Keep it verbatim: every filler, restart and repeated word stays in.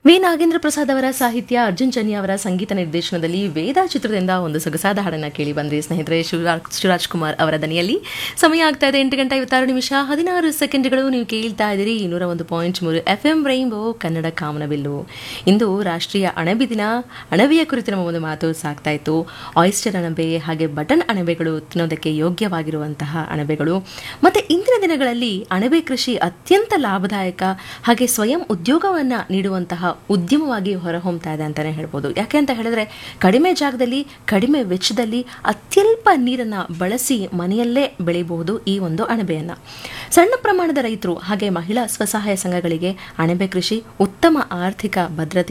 V Nagendra Prasad ಅವರ ಸಾಹಿತ್ಯ, ಅರ್ಜುನ್ ಜನ್ಯ ಅವರ ಸಂಗೀತ ನಿರ್ದೇಶನದಲ್ಲಿ ವೇದ ಚಿತ್ರದಿಂದ ಒಂದು ಸೊಗಸಾದ ಹಾಡನ್ನ ಕೇಳಿ ಬಂದ್ರಿ ಸ್ನೇಹಿತರೆ. ಶಿವರಾಜ್ ಶಿವರಾಜ್ ಕುಮಾರ್ ಅವರ ದನಿಯಲ್ಲಿ. ಸಮಯ ಆಗ್ತಾ ಇದೆ ಎಂಟು ಗಂಟೆ ಐವತ್ತಾರು ನಿಮಿಷ ಹದಿನಾರು ಸೆಕೆಂಡ್ಗಳು. ನೀವು ಕೇಳ್ತಾ ಇದ್ದೀರಿ ಇನ್ನೂರ ಒಂದು ಪಾಯಿಂಟ್ ಮೂರು ಎಫ್ ಎಂ ರೈನ್ಬೋ ಕನ್ನಡ ಕಾಮನಬಿಲ್ಲು. ಇಂದು ರಾಷ್ಟ್ರೀಯ ಅಣಬೆ ದಿನ. ಅಣಬೆಯ ಕುರಿತು ನಮ್ಮ ಒಂದು ಮಾತು ಸಾಗ್ತಾ ಇತ್ತು. ಆಯಿಸ್ಟರ್ ಅಣಬೆ ಹಾಗೆ ಬಟನ್ ಅಣಬೆಗಳು ತಿನ್ನೋದಕ್ಕೆ ಯೋಗ್ಯವಾಗಿರುವಂತಹ ಅಣಬೆಗಳು. ಮತ್ತೆ ಇಂದಿನ ದಿನಗಳಲ್ಲಿ ಅಣಬೆ ಕೃಷಿ ಅತ್ಯಂತ ಲಾಭದಾಯಕ ಹಾಗೆ ಸ್ವಯಂ ಉದ್ಯೋಗವನ್ನ ನೀಡುವಂತಹ ಉದ್ಯಮವಾಗಿ ಹೊರಹೊಮ್ತಾ ಇದೆ ಅಂತಾನೆ ಹೇಳ್ಬೋದು. ಯಾಕೆ ಅಂತ ಹೇಳಿದ್ರೆ ಕಡಿಮೆ ಜಾಗದಲ್ಲಿ ಕಡಿಮೆ ವೆಚ್ಚದಲ್ಲಿ ಅತ್ಯಲ್ಪ ನೀರನ್ನ ಬಳಸಿ ಮನೆಯಲ್ಲೇ ಬೆಳೆಯಬಹುದು ಈ ಒಂದು ಅಣಬೆಯನ್ನ. ಸಣ್ಣ ಪ್ರಮಾಣದ ರೈತರು ಹಾಗೆ ಮಹಿಳಾ ಸ್ವಸಹಾಯ ಸಂಘಗಳಿಗೆ ಅಣಬೆ ಕೃಷಿ ಉತ್ತಮ ಆರ್ಥಿಕ ಭದ್ರತೆ